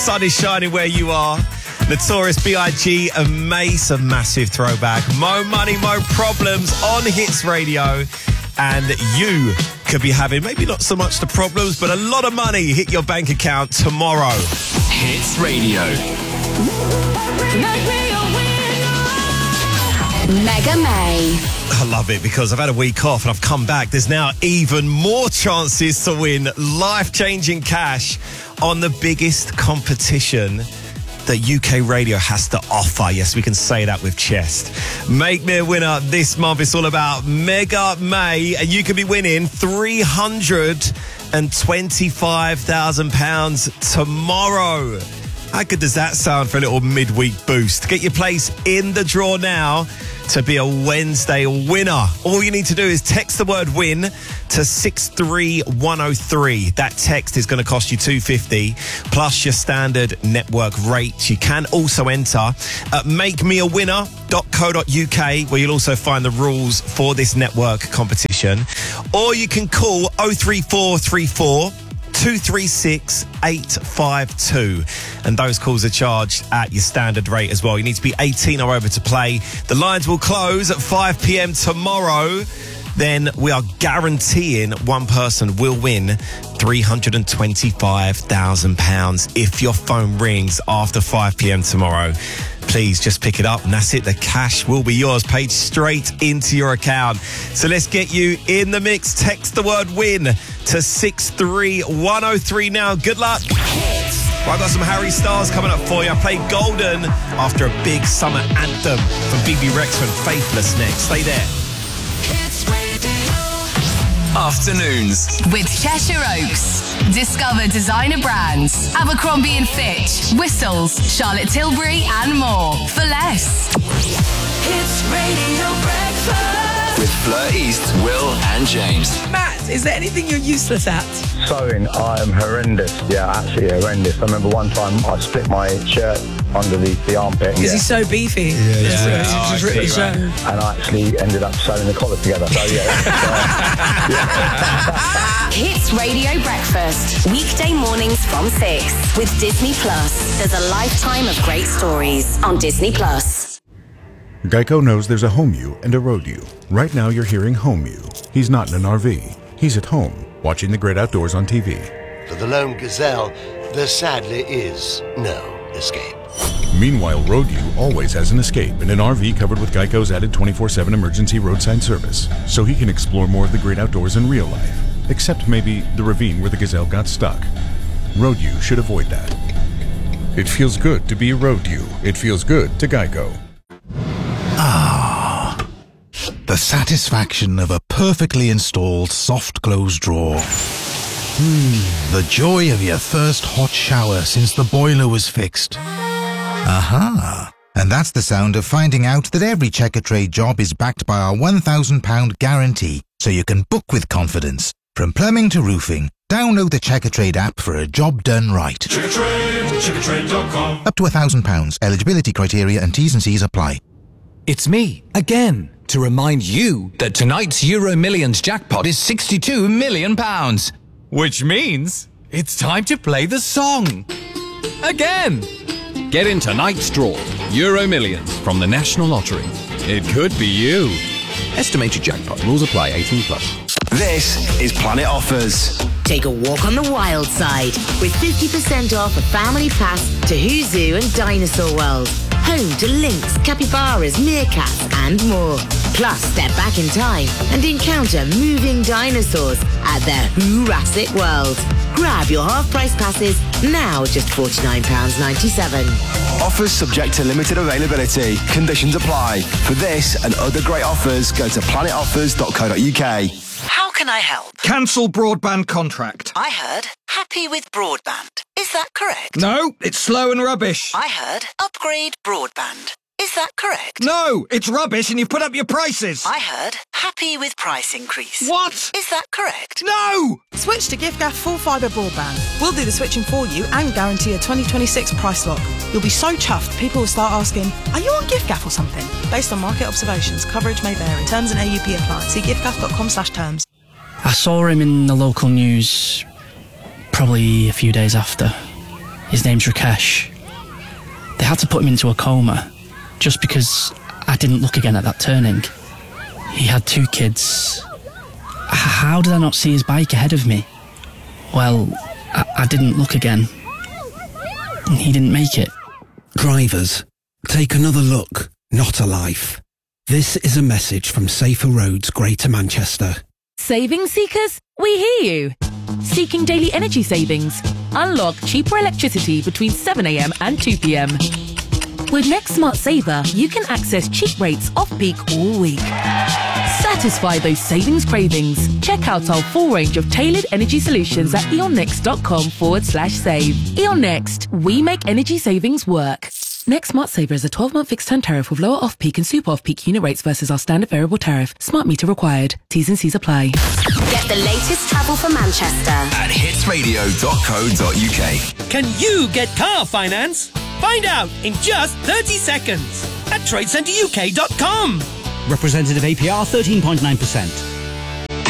Sun is shining where you are. Notorious B.I.G. and Mace, a massive throwback. Mo Money, Mo Problems on Hits Radio. And you could be having maybe not so much the problems, but a lot of money hit your bank account tomorrow. Hits Radio. Mega May. I love it because I've had a week off and I've come back. There's now even more chances to win life-changing cash on the biggest competition that UK radio has to offer. Yes, we can say that with chest. Make me a winner this month. It's all about Mega May, and you could be winning £325,000 tomorrow. How good does that sound for a little midweek boost? Get your place in the draw now to be a Wednesday winner. All you need to do is text the word win to 63103. That text is going to cost you $2.50 plus your standard network rate. You can also enter at makemeawinner.co.uk, where you'll also find the rules for this network competition. Or you can call 03434 236 852, and those calls are charged at your standard rate as well. You need to be 18 or over to play. The lines will close at 5 p.m. tomorrow. Then we are guaranteeing one person will win £325,000 if your phone rings after 5 p.m. tomorrow. Please just pick it up and that's it. The cash will be yours, paid straight into your account. So let's get you in the mix. Text the word win to 63103 now. Good luck. Well, I've got some Harry Styles coming up for you. I played Golden after a big summer anthem from BB Rexha and Faithless next. Stay there. Afternoons with Cheshire Oaks. Discover designer brands, Abercrombie & Fitch, Whistles, Charlotte Tilbury and more for less. Hits Radio Breakfast with Fleur East, Will and James. Matt, is there anything you're useless at? Sewing, I am horrendous. Yeah, absolutely horrendous. I remember one time I split my shirt underneath the armpit. Because he's so beefy. Yeah. Just ripped the shirt. And I actually ended up sewing the collar together. So, Hits Radio Breakfast. Weekday mornings from 6 with Disney Plus. There's a lifetime of great stories on Disney Plus. Geico knows there's a home you and a road you. Right now you're hearing home you. He's not in an RV. He's at home, watching the great outdoors on TV. For the lone gazelle, there sadly is no escape. Meanwhile, Road You always has an escape in an RV covered with Geico's added 24/7 emergency roadside service, so he can explore more of the great outdoors in real life, except maybe the ravine where the gazelle got stuck. Road You should avoid that. It feels good to be a Road You. It feels good to Geico. Ah, the satisfaction of a perfectly installed soft close drawer. The joy of your first hot shower since the boiler was fixed. Aha! And that's the sound of finding out that every Checkatrade job is backed by our £1,000 guarantee, so you can book with confidence. From plumbing to roofing, download the Checkatrade app for a job done right. Checkatrade.com. Up to £1,000. Eligibility criteria and T's and C's apply. It's me, again, to remind you that tonight's Euro Millions jackpot is £62 million. Which means it's time to play the song. Again. Get in tonight's draw, Euro Millions from the National Lottery. It could be you. Estimated jackpot. Rules apply. 18 plus. This is Planet Offers. Take a walk on the wild side with 50% off a family pass to Who Zoo and Dinosaur World. Home to lynx, capybaras, meerkats and more. Plus, step back in time and encounter moving dinosaurs at their Jurassic World. Grab your half-price passes now, just £49.97. Offers subject to limited availability. Conditions apply. For this and other great offers, go to planetoffers.co.uk. How can I help? Cancel broadband contract. I heard happy with broadband. Is that correct? No, it's slow and rubbish. I heard upgrade broadband. Is that correct? No, it's rubbish and you've put up your prices. I heard happy with price increase. What? Is that correct? No! Switch to giffgaff full fibre broadband. We'll do the switching for you and guarantee a 2026 price lock. You'll be so chuffed, people will start asking, are you on giffgaff or something? Based on market observations, coverage may vary. Terms and AUP apply. See giffgaff.com/terms. I saw him in the local news probably a few days after. His name's Rakesh. They had to put him into a coma just because I didn't look again at that turning. He had 2 kids. How did I not see his bike ahead of me? Well, I didn't look again. He didn't make it. Drivers, take another look, not a life. This is a message from Safer Roads Greater Manchester. Savings seekers, we hear you. Seeking daily energy savings? Unlock cheaper electricity between 7 a.m. and 2 p.m. With Next Smart Saver, you can access cheap rates off-peak all week. Satisfy those savings cravings. Check out our full range of tailored energy solutions at eonnext.com/save. E.ON Next, we make energy savings work. Next Smart Saver is a 12-month fixed-term tariff with lower off-peak and super off-peak unit rates versus our standard variable tariff. Smart meter required. T's and C's apply. Get the latest travel for Manchester at hitsradio.co.uk. Can you get car finance? Find out in just 30 seconds at tradecenteruk.com. Representative APR 13.9%.